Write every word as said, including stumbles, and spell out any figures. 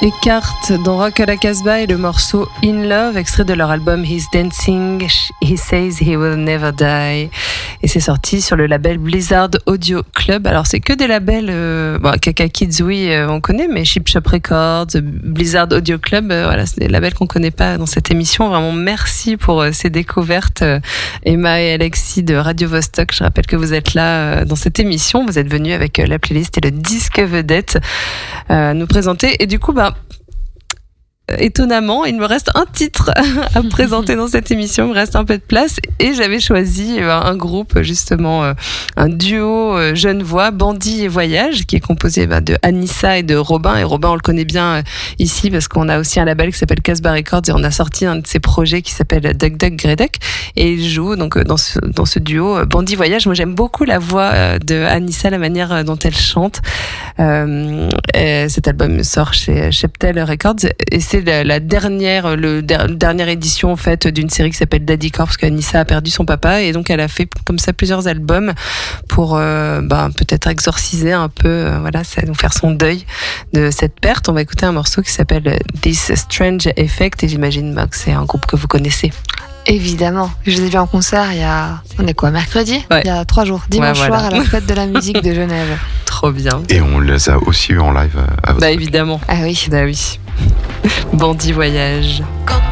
Eckhart dans Rock à la Casbah et le morceau In Love, extrait de leur album He's Dancing, He Says He Will Never Die. Et c'est sorti sur le label Blizzard Audio Club. Alors c'est que des labels, euh, bon, Kaka Kids, oui, euh, on connaît, mais Chip Shop Records, Blizzard Audio Club, euh, voilà, c'est des labels qu'on connaît pas dans cette émission. Vraiment, merci pour euh, ces découvertes, euh, Emma et Alexis de Radio Vostok. Je rappelle que vous êtes là euh, dans cette émission. Vous êtes venus avec euh, la playlist et le disque vedette euh, à nous présenter. Et du coup, bah, étonnamment, il me reste un titre à présenter dans cette émission, il me reste un peu de place et j'avais choisi un groupe, justement un duo jeune voix, Bandit et Voyage, qui est composé de Anissa et de Robin. Et Robin, on le connaît bien ici parce qu'on a aussi un label qui s'appelle Casbah Records et on a sorti un de ses projets qui s'appelle Duck Duck Grey Duck et il joue donc dans ce, dans ce duo Bandit Voyage. Moi j'aime beaucoup la voix de Anissa, la manière dont elle chante. Euh, cet album sort chez Cheptel Records et c'est la, la dernière, le der, dernière édition en fait d'une série qui s'appelle Daddy Corps parce qu'Anissa a perdu son papa et donc elle a fait comme ça plusieurs albums pour euh, bah, peut-être exorciser un peu, euh, voilà, ça, nous faire son deuil de cette perte. On va écouter un morceau qui s'appelle This Strange Effect et j'imagine bah, que c'est un groupe que vous connaissez. Évidemment, je les ai vus en concert il y a, on est quoi, mercredi ? Ouais. Il y a trois jours, dimanche ouais, voilà. soir à la fête de la musique de Genève. Trop bien. Et on les a aussi eu en live à, à Bah évidemment. Ah oui. Bah oui. Bandit Voyage. Quand